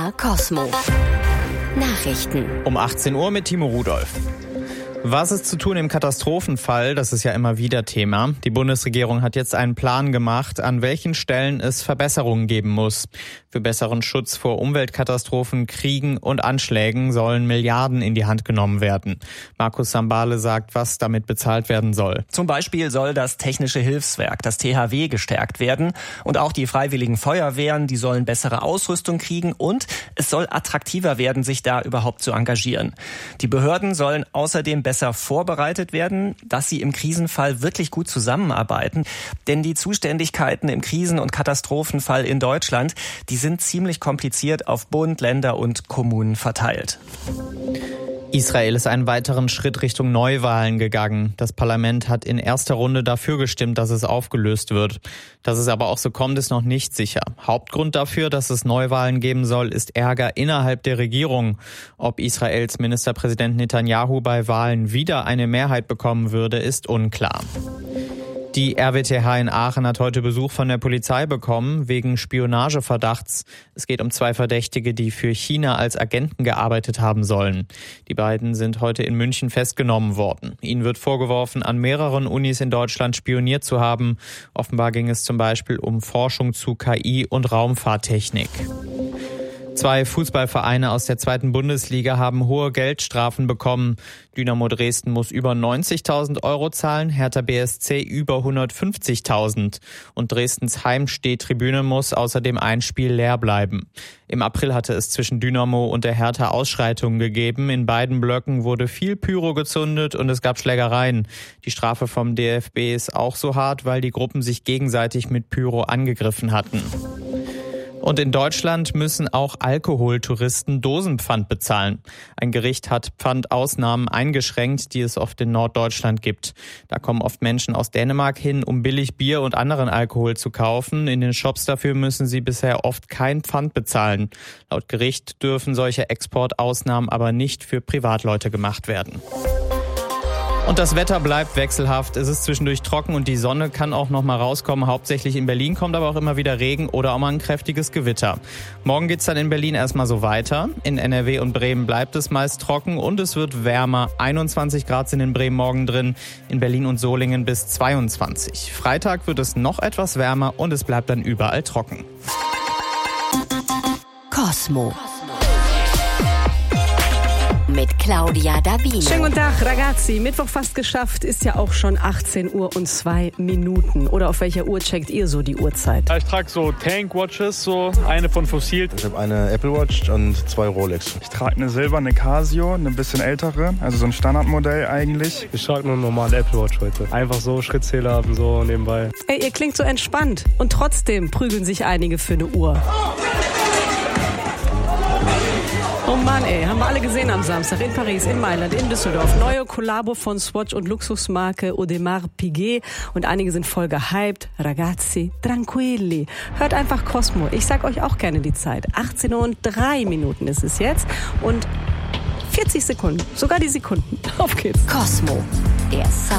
MDR Cosmo. Nachrichten. Um 18 Uhr mit Timo Rudolph. Was ist zu tun im Katastrophenfall? Das ist ja immer wieder Thema. Die Bundesregierung hat jetzt einen Plan gemacht, an welchen Stellen es Verbesserungen geben muss. Für besseren Schutz vor Umweltkatastrophen, Kriegen und Anschlägen sollen Milliarden in die Hand genommen werden. Markus Sambale sagt, was damit bezahlt werden soll. Zum Beispiel soll das Technische Hilfswerk, das THW, gestärkt werden. Und auch die freiwilligen Feuerwehren, die sollen bessere Ausrüstung kriegen. Und es soll attraktiver werden, sich da überhaupt zu engagieren. Die Behörden sollen außerdem besser vorbereitet werden, dass sie im Krisenfall wirklich gut zusammenarbeiten. Denn die Zuständigkeiten im Krisen- und Katastrophenfall in Deutschland, die sind ziemlich kompliziert auf Bund, Länder und Kommunen verteilt. Israel ist einen weiteren Schritt Richtung Neuwahlen gegangen. Das Parlament hat in erster Runde dafür gestimmt, dass es aufgelöst wird. Dass es aber auch so kommt, ist noch nicht sicher. Hauptgrund dafür, dass es Neuwahlen geben soll, ist Ärger innerhalb der Regierung. Ob Israels Ministerpräsident Netanyahu bei Wahlen wieder eine Mehrheit bekommen würde, ist unklar. Die RWTH in Aachen hat heute Besuch von der Polizei bekommen, wegen Spionageverdachts. Es geht um 2 Verdächtige, die für China als Agenten gearbeitet haben sollen. Die beiden sind heute in München festgenommen worden. Ihnen wird vorgeworfen, an mehreren Unis in Deutschland spioniert zu haben. Offenbar ging es zum Beispiel um Forschung zu KI und Raumfahrttechnik. 2 Fußballvereine aus der 2. Bundesliga haben hohe Geldstrafen bekommen. Dynamo Dresden muss über 90.000 € zahlen, Hertha BSC über 150.000. Und Dresdens Heimstehtribüne muss außerdem ein Spiel leer bleiben. Im April hatte es zwischen Dynamo und der Hertha Ausschreitungen gegeben. In beiden Blöcken wurde viel Pyro gezündet und es gab Schlägereien. Die Strafe vom DFB ist auch so hart, weil die Gruppen sich gegenseitig mit Pyro angegriffen hatten. Und in Deutschland müssen auch Alkoholtouristen Dosenpfand bezahlen. Ein Gericht hat Pfandausnahmen eingeschränkt, die es oft in Norddeutschland gibt. Da kommen oft Menschen aus Dänemark hin, um billig Bier und anderen Alkohol zu kaufen. In den Shops dafür müssen sie bisher oft kein Pfand bezahlen. Laut Gericht dürfen solche Exportausnahmen aber nicht für Privatleute gemacht werden. Und das Wetter bleibt wechselhaft. Es ist zwischendurch trocken und die Sonne kann auch noch mal rauskommen. Hauptsächlich in Berlin kommt aber auch immer wieder Regen oder auch mal ein kräftiges Gewitter. Morgen geht's dann in Berlin erstmal so weiter. In NRW und Bremen bleibt es meist trocken und es wird wärmer. 21 Grad sind in Bremen morgen drin, in Berlin und Solingen bis 22. Freitag wird es noch etwas wärmer und es bleibt dann überall trocken. Cosmo. Mit Claudia Dabini. Schönen guten Tag, ragazzi. Mittwoch fast geschafft, ist ja auch schon 18 Uhr und 2 Minuten. Oder auf welcher Uhr checkt ihr so die Uhrzeit? Ich trage so Tank-Watches, so eine von Fossil. Ich habe eine Apple Watch und 2 Rolex. Ich trage eine silberne Casio, eine bisschen ältere, also so ein Standardmodell eigentlich. Ich trage nur eine normale Apple Watch heute. Einfach so Schrittzähler haben, so nebenbei. Ey, ihr klingt so entspannt. Und trotzdem prügeln sich einige für eine Uhr. Oh Mann, ey, haben wir alle gesehen am Samstag in Paris, in Mailand, in Düsseldorf. Neue Kollabo von Swatch und Luxusmarke Audemars Piguet. Und einige sind voll gehypt. Ragazzi, tranquilli. Hört einfach Cosmo. Ich sag euch auch gerne die Zeit. 18 Uhr und 3 Minuten ist es jetzt. Und 40 Sekunden. Sogar die Sekunden. Auf geht's. Cosmo. Der Sound